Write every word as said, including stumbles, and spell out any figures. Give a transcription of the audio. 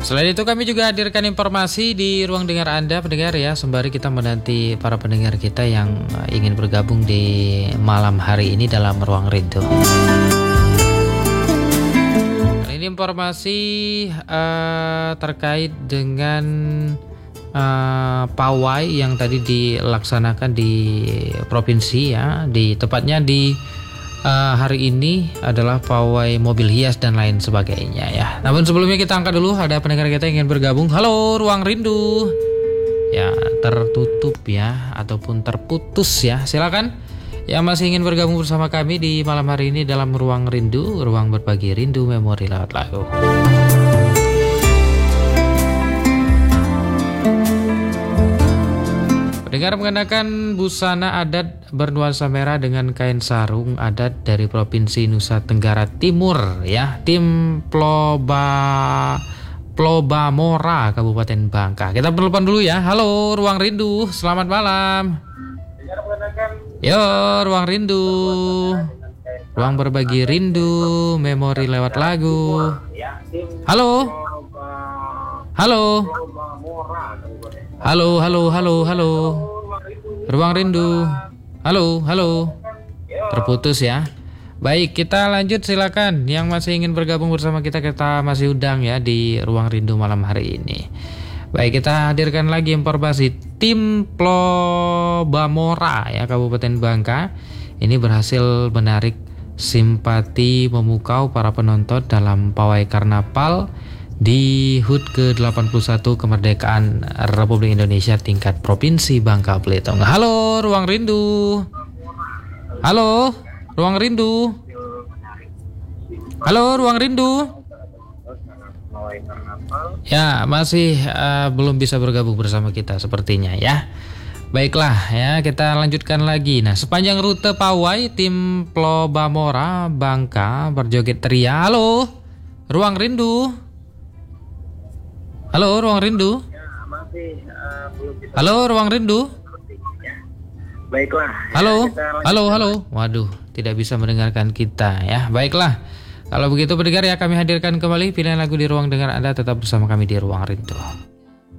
Selain itu kami juga hadirkan informasi di ruang dengar Anda pendengar ya, sembari kita menanti para pendengar kita yang ingin bergabung di malam hari ini dalam Ruang Rindu. Ini informasi uh, terkait dengan uh, pawai yang tadi dilaksanakan di provinsi ya, di tepatnya di Uh, hari ini adalah pawai mobil hias dan lain sebagainya ya. Namun sebelumnya kita angkat dulu, ada pendengar kita yang ingin bergabung. Halo Ruang Rindu. Ya, tertutup ya ataupun terputus ya. Silakan yang masih ingin bergabung bersama kami di malam hari ini dalam Ruang Rindu, ruang berbagi rindu memori lewat lagu. Dengar mengenakan busana adat bernuansa merah dengan kain sarung adat dari Provinsi Nusa Tenggara Timur ya, tim Ploba Plobamora Kabupaten Bangka. Kita telepon dulu ya. Halo Ruang Rindu, selamat malam. Yo Ruang Rindu, ruang berbagi rindu memori lewat lagu. Halo. Halo. Halo, halo, halo, halo. Ruang Rindu. Halo, halo. Terputus ya. Baik, kita lanjut silakan. Yang masih ingin bergabung bersama kita, kita masih undang ya di Ruang Rindu malam hari ini. Baik, kita hadirkan lagi informasi tim Plobamora ya Kabupaten Bangka. Ini berhasil menarik simpati memukau para penonton dalam pawai karnaval di H U T ke delapan puluh satu kemerdekaan Republik Indonesia tingkat Provinsi Bangka Belitung. Halo Ruang Rindu. Halo Ruang Rindu. Halo Ruang Rindu. Ya, masih uh, belum bisa bergabung bersama kita sepertinya ya. Baiklah ya, kita lanjutkan lagi. Nah, sepanjang rute pawai tim Plobamora Bangka berjoget ria. Halo Ruang Rindu. Halo Ruang Rindu. Halo Ruang Rindu. Baiklah. Halo. Halo, halo. Waduh, tidak bisa mendengarkan kita ya. Baiklah. Kalau begitu pendengar ya, kami hadirkan kembali pilihan lagu di ruang dengar Anda, tetap bersama kami di Ruang Rindu.